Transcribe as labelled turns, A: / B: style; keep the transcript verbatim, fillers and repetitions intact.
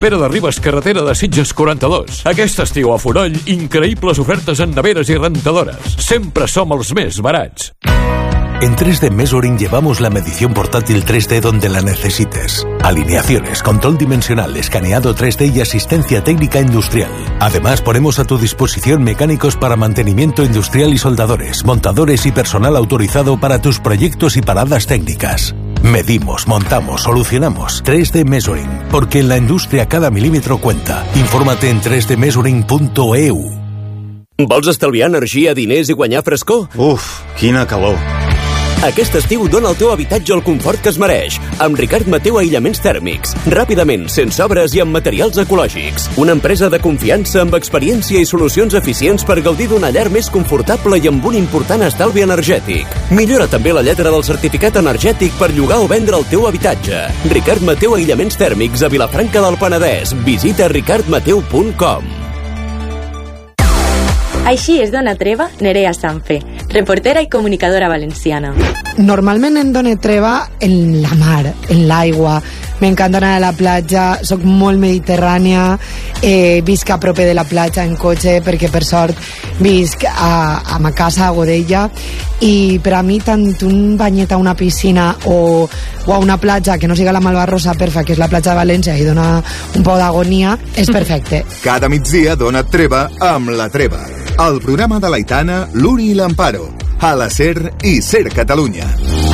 A: Pere de Ribes, carretera de Sitges quaranta-dos. Aquest estiu a Fonoll, increïbles ofertes en neveres i rentadores. Sempre som els més barats.
B: En tres D Measuring llevamos la medición portátil tres D donde la necesites. Alineaciones, control dimensional, escaneado tres D y asistencia técnica industrial. Además, ponemos a tu disposición mecánicos para mantenimiento industrial y soldadores, montadores y personal autorizado para tus proyectos y paradas técnicas. Medimos, montamos, solucionamos. tres D Measuring, porque en la industria cada milímetro cuenta. Infórmate en tres d measuring punto e u.
C: Vols estalviar energia, diners i guanyar frescor?
D: Uf, quina calor.
C: Aquest estiu dona al teu habitatge el confort que es mereix, amb Ricard Mateu Aïllaments Tèrmics. Ràpidament, sense obres i amb materials ecològics. Una empresa de confiança amb experiència i solucions eficients per gaudir d'una llar més confortable i amb un important estalvi energètic. Millora també la lletra del certificat energètic per llogar o vendre el teu habitatge. Ricard Mateu Aïllaments Tèrmics a Vilafranca del Penedès. Visita ricard mateu punt com.
E: Així es dona treva Nerea Sanfe, reportera i comunicadora valenciana.
F: Normalment em dona treva en la mar, en l'aigua. M'encanta anar a la platja, soc molt mediterrània, eh, visc a proper de la platja en cotxe perquè per sort visc a, a ma casa a Godella, i per a mi tant un banyet a una piscina o, o a una platja que no siga la Malvarrosa Perfa, que és la platja de València i dona un poc d'agonia, és perfecte.
G: Cada migdia dona treva amb La Treva, el programa de l'Aitana, l'Uri i l'Amparo, a la SER i SER Catalunya.